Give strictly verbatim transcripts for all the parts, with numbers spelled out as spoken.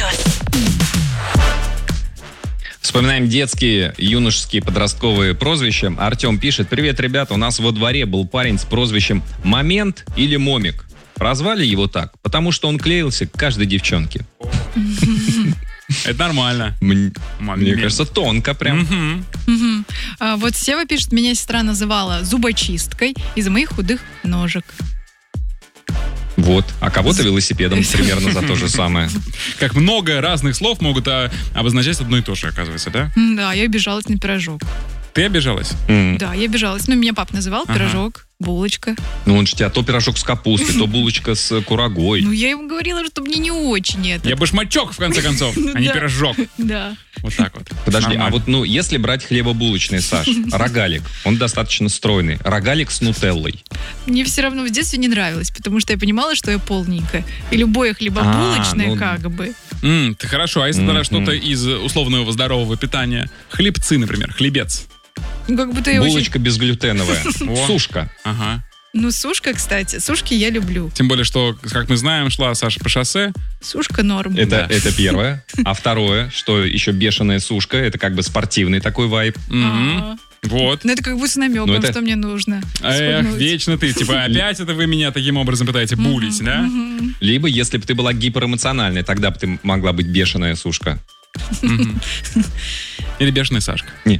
Вспоминаем детские, юношеские, подростковые прозвища. Артем пишет: привет, ребята, у нас во дворе был парень с прозвищем Момент или Момик. Прозвали его так, потому что он клеился к каждой девчонке. Это нормально. Мне, мне кажется, тонко прям. Угу. Угу. А, вот Сева пишет: меня сестра называла зубочисткой из-за моих худых ножек. Вот. А кого-то велосипедом примерно за то же самое. Как много разных слов могут а, обозначать одно и то же, оказывается, да? Да, я обижалась на пирожок. Ты обижалась? Mm. Да, я обижалась. Ну, меня папа называл Ага. пирожок, булочка. Ну, он же тебя то пирожок с капустой, то булочка с курагой. Ну, я ему говорила, что мне не очень это. Я башмачок, в конце концов, а не Да. пирожок. Да. Вот так вот. Подожди, Нормально. а вот, ну, если брать хлебобулочный, Саш, рогалик, он достаточно стройный. Рогалик с нутеллой. Мне все равно в детстве не нравилось, потому что я понимала, что я полненькая. И любое хлебобулочное, А, ну, как бы. М, ты хорошо, а если тогда Мгм. что-то из условного здорового питания? Хлебцы, например, хлебец. Ну, как будто я очень... Булочка безглютеновая. О. Сушка. Ага. Ну, сушка, кстати. Сушки я люблю. Тем более, что, как мы знаем, шла Саша по шоссе. Сушка норм. Это, Да. это первое. А второе, что еще бешеная сушка, это как бы спортивный такой вайб. Мгм. А. Вот. Ну, это как бы с намеком, Ну, это- что мне нужно. Эх, схуднуть. вечно ты, типа, опять это вы меня таким образом пытаете булить, да? Мгм. Либо, если бы ты была гиперэмоциональной, тогда бы ты могла быть бешеная сушка. Мгм. Или бешеный Сашка. Не.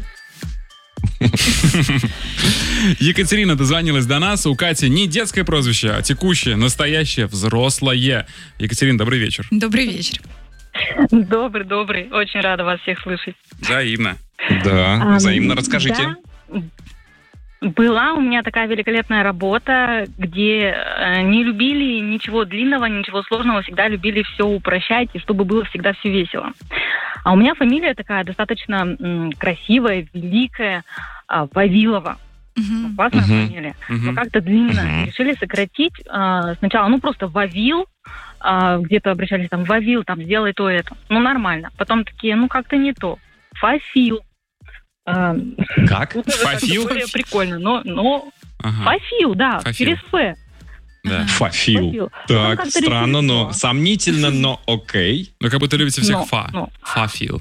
Екатерина дозвонилась до нас. У Кати не детское прозвище, а текущее, настоящее, взрослое. Екатерина, добрый вечер. Добрый вечер. Добрый, добрый. Очень рада вас всех слышать. Взаимно. Да, А, взаимно расскажите. да. Была у меня такая великолепная работа, где э, не любили ничего длинного, ничего сложного, всегда любили все упрощать, и чтобы было всегда все весело. А у меня фамилия такая достаточно м, красивая, великая, а, Вавилова. Мгм. Классная Мгм. фамилия. Мгм. Но как-то длинно. Мгм. И решили сократить а, сначала, ну, просто Вавил, а, где-то обращались там, Вавил, там, сделай то это. Ну, нормально. Потом такие, ну, как-то не то. Фафил. А, Как? тут уже как-то Фафил? более прикольно, но, но Ага. Фафил, да, Фафил. через Ф. Да. Фафил. Фафил. Так, Ну, как-то странно, решили, но что- сомнительно, но окей. Ну, как будто любите всех Но, фа. но. Фафил.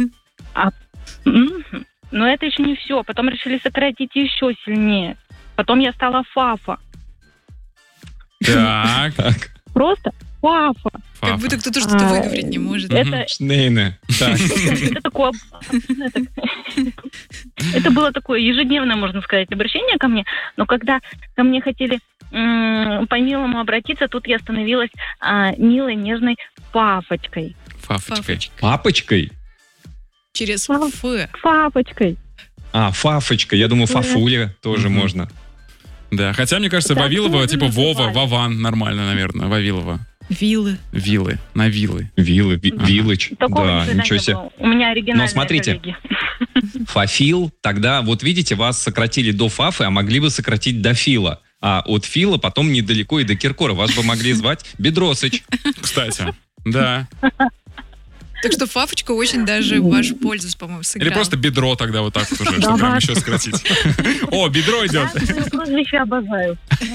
Мгм. Но это еще не все. Потом решили сократить еще сильнее. Потом я стала Фафа. Так. Так, Просто Фафа. Как Фафа. будто кто-то что-то А, выговорить не может. Это, Шнейне. Так, это такое... это- Это было такое ежедневное, можно сказать, обращение ко мне. Но когда ко мне хотели м, по-милому обратиться, тут я становилась а, милой, нежной Фафочкой. Фафочкой. Фафочка. папочкой? Через Фа- Ф. Фафочкой. А, Фафочка. Я думаю, Фафуля тоже Мгм. можно. Да, хотя, мне кажется, Так Вавилова, тоже типа Вова, называли. Вован, нормально, наверное, Вавилова. Вилы. Вилы, на вилы. Вилы, ви- Ага. Вилыч. Такого Да, никогда ничего не себе. было. У меня оригинальные Но смотрите. коллеги. Фафил, тогда, вот видите, вас сократили до Фафы, а могли бы сократить до Фила. А от Фила потом недалеко и до Киркора. Вас бы могли звать Бедросыч. Кстати, да. Так что Фафочка очень даже в вашу пользу, по-моему, сыграла. Или просто бедро тогда вот так вот уже, Да чтобы прям ладно. еще сократить. О, бедро идет. Я свое прозвище обожаю.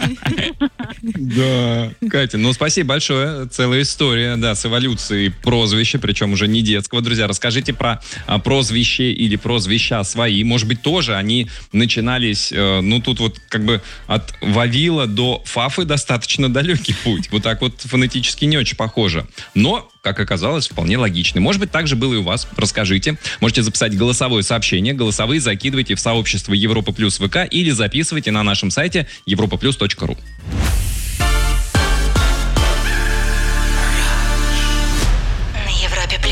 Да. Катя, ну спасибо большое. Целая история, да, с эволюцией прозвища, причем уже не детского. Друзья, расскажите про а, прозвище или прозвища свои. Может быть, тоже они начинались, э, ну тут вот как бы от Вавила до Фафы достаточно далекий путь. Вот так вот фонетически не очень похоже. Но, как оказалось, вполне логичный. Может быть, так же было и у вас. Расскажите. Можете записать голосовое сообщение. Голосовые закидывайте в сообщество Европа Плюс ВК или записывайте на нашем сайте европа плюс точка ру.